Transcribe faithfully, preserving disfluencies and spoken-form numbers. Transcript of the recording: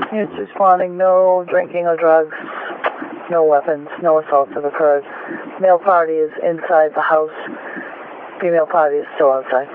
Units responding, no drinking or drugs, no weapons, no assaults have occurred. Male party is inside the house. Female party is still outside.